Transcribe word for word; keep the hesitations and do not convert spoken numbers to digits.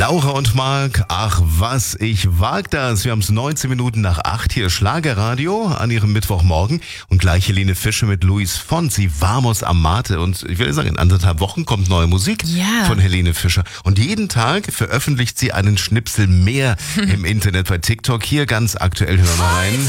Laura und Marc, ach was, ich wag das. Wir haben es neunzehn Minuten nach acht hier, Schlagerradio an ihrem Mittwochmorgen und gleich Helene Fischer mit Luis Fonsi, Vamos Amate. Und ich will sagen, in anderthalb Wochen kommt neue Musik ja. von Helene Fischer. Und jeden Tag veröffentlicht sie einen Schnipsel mehr im Internet bei TikTok. Hier ganz aktuell, hören wir rein.